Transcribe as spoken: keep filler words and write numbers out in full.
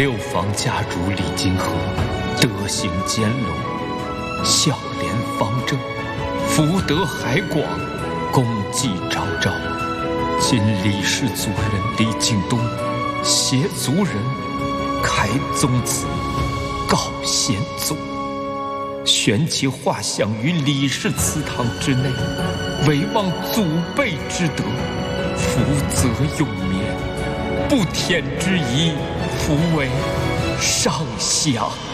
六房家主李金河，德行兼隆，孝廉方正，福德海广，功绩昭昭。今李氏族人李敬东携族人开宗祠，告先祖，悬其画像于李氏祠堂之内，唯望祖辈之德，福泽永绵，不天之仪，福为上享。